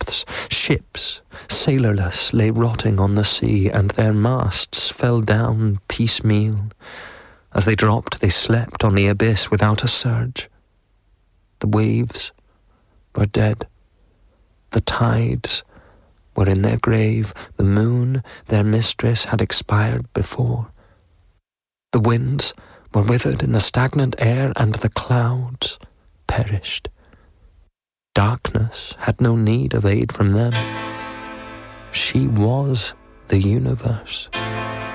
depths. Ships, sailorless, lay rotting on the sea, and their masts fell down piecemeal. As they dropped, they slept on the abyss without a surge. The waves were dead. The tides were in their grave. The moon, their mistress, had expired before. The winds were withered in the stagnant air, and the clouds perished. Darkness had no need of aid from them. She was the universe.